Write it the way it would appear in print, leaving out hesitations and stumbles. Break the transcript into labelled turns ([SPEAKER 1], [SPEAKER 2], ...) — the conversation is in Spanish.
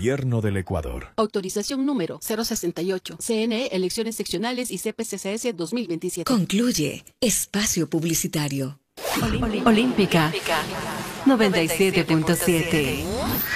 [SPEAKER 1] Gobierno del Ecuador.
[SPEAKER 2] Autorización número 068. CNE, Elecciones Seccionales y CPCCS 2027.
[SPEAKER 3] Concluye Espacio Publicitario.
[SPEAKER 4] Olímpica 97.7.